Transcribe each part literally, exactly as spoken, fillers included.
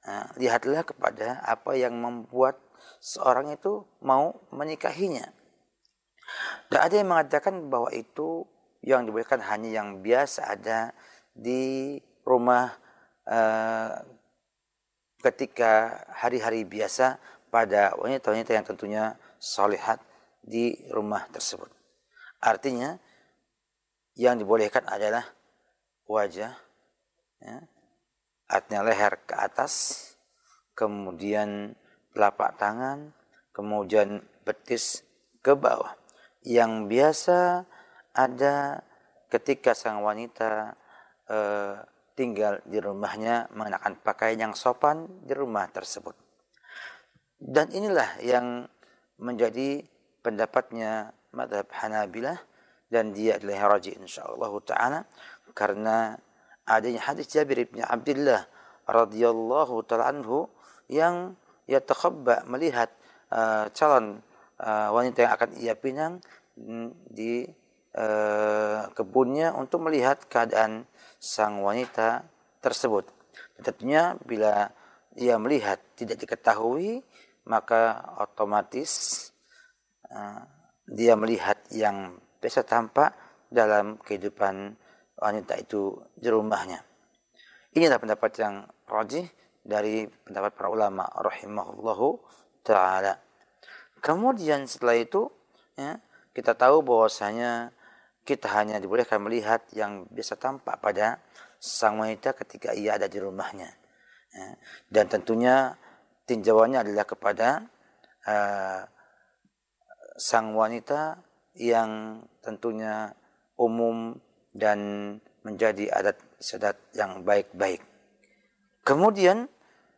Nah, lihatlah kepada apa yang membuat seorang itu mau menikahinya. Dan ada yang mengatakan bahwa itu yang dibolehkan hanya yang biasa ada di rumah uh, ketika hari-hari biasa pada wanita-wanita yang tentunya salihat di rumah tersebut. Artinya yang dibolehkan adalah wajah, ya, artinya leher ke atas, kemudian telapak tangan, kemudian betis ke bawah. Yang biasa ada ketika sang wanita eh, tinggal di rumahnya mengenakan pakaian yang sopan di rumah tersebut. Dan inilah yang menjadi pendapatnya mazhab Hanabilah, dan dia adalah rajih insyaallah taala karena adanya hadis Jabir bin Abdullah radhiyallahu taala anhu yang yatakhabba melihat uh, calon uh, wanita yang akan ia pinang di uh, kebunnya untuk melihat keadaan sang wanita tersebut. Tentunya bila ia melihat tidak diketahui, maka otomatis uh, dia melihat yang biasa tampak dalam kehidupan wanita itu di rumahnya. Inilah pendapat yang rajih dari pendapat para ulama rahimahullahu ta'ala. Kemudian setelah itu, ya, kita tahu bahwasanya kita hanya dibolehkan melihat yang biasa tampak pada sang wanita ketika ia ada di rumahnya. Ya. Dan tentunya tinjauannya adalah kepada uh, sang wanita yang tentunya umum dan menjadi adat istiadat yang baik-baik. Kemudian,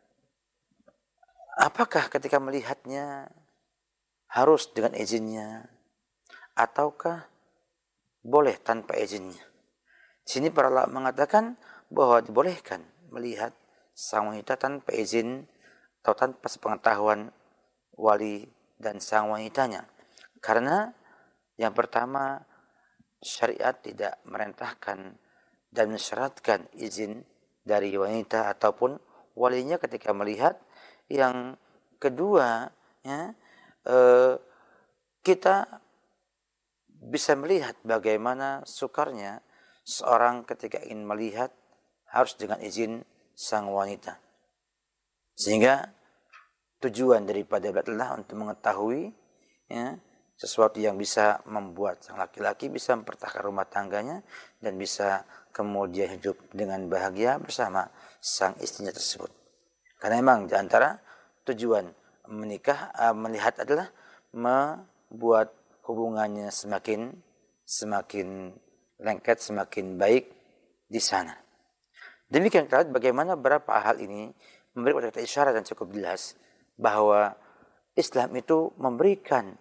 apakah ketika melihatnya harus dengan izinnya ataukah boleh tanpa izinnya? Sini para ulama mengatakan bahwa dibolehkan melihat sang wanita tanpa izin atau tanpa sepengetahuan wali dan sang wanitanya. Karena yang pertama, syariat tidak merintahkan dan mensyaratkan izin dari wanita ataupun walinya ketika melihat. Yang kedua, ya, eh, kita bisa melihat bagaimana sukarnya seorang ketika ingin melihat harus dengan izin sang wanita. Sehingga tujuan daripada adalah untuk mengetahui, ya, sesuatu yang bisa membuat sang laki-laki bisa mempertahankan rumah tangganya dan bisa kemudian hidup dengan bahagia bersama sang istrinya tersebut. Karena memang di antara tujuan menikah, uh, melihat adalah membuat hubungannya semakin semakin lengket, semakin baik di sana. Demikian kita lihat bagaimana beberapa hal ini memberi kita isyarat dan cukup jelas bahwa Islam itu memberikan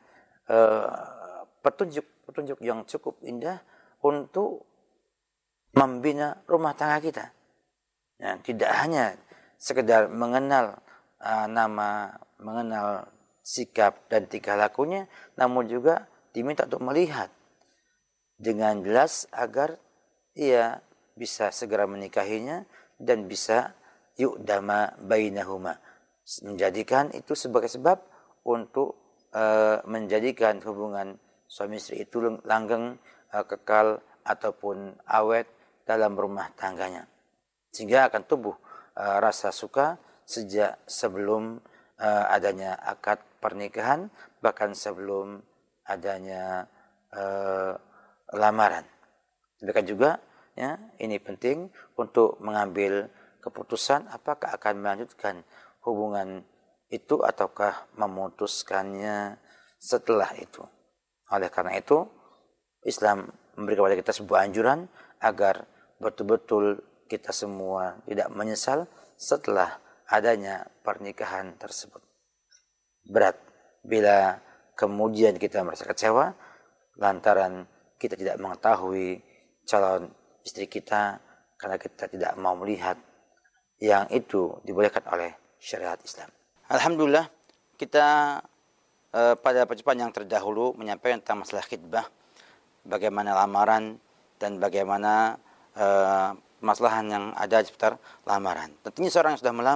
petunjuk-petunjuk uh, yang cukup indah untuk membina rumah tangga kita. Ya, tidak hanya sekedar mengenal uh, nama, mengenal sikap dan tingkah lakunya, namun juga diminta untuk melihat dengan jelas agar ia bisa segera menikahinya dan bisa yu'dama bainahuma, menjadikan itu sebagai sebab untuk Uh, menjadikan hubungan suami istri itu langgeng, uh, kekal ataupun awet dalam rumah tangganya, sehingga akan tumbuh uh, rasa suka sejak sebelum uh, adanya akad pernikahan, bahkan sebelum adanya uh, lamaran. Demikian juga, ya, ini penting untuk mengambil keputusan apakah akan melanjutkan hubungan itu ataukah memutuskannya setelah itu. Oleh karena itu, Islam memberi kepada kita sebuah anjuran agar betul-betul kita semua tidak menyesal setelah adanya pernikahan tersebut. Berat bila kemudian kita merasa kecewa lantaran kita tidak mengetahui calon istri kita karena kita tidak mau melihat yang itu dibolehkan oleh syariat Islam. Alhamdulillah, kita eh, pada perjumpaan yang terdahulu menyampaikan tentang masalah khitbah, bagaimana lamaran dan bagaimana eh, masalah yang ada di seputar lamaran. Tentunya seorang yang sudah melamar